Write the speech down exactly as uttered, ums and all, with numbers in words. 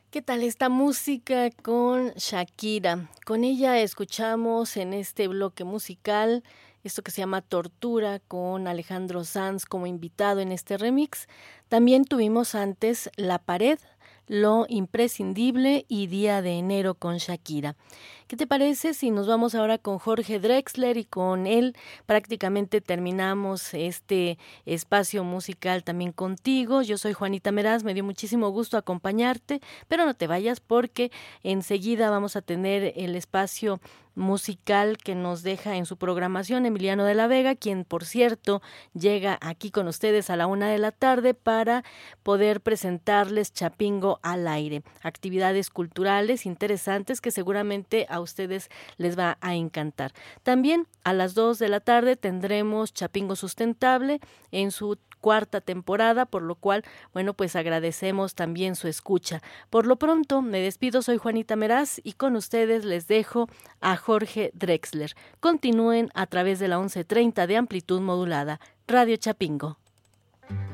¿Qué tal esta música con Shakira? Con ella escuchamos en este bloque musical esto que se llama Tortura con Alejandro Sanz como invitado en este remix. También tuvimos antes La Pared, Lo Imprescindible y Día de Enero con Shakira. ¿Qué te parece si nos vamos ahora con Jorge Drexler y con él prácticamente terminamos este espacio musical también contigo? Yo soy Juanita Meraz, me dio muchísimo gusto acompañarte, pero no te vayas porque enseguida vamos a tener el espacio musical que nos deja en su programación Emiliano de la Vega, quien por cierto llega aquí con ustedes a la una de la tarde para poder presentarles Chapingo al aire, actividades culturales interesantes que seguramente a ustedes les va a encantar. También a las dos de la tarde tendremos Chapingo Sustentable en su cuarta temporada, por lo cual, bueno, pues agradecemos también su escucha. Por lo pronto, me despido, soy Juanita Meraz y con ustedes les dejo a Jorge Drexler. Continúen a través de la once treinta de amplitud modulada, Radio Chapingo.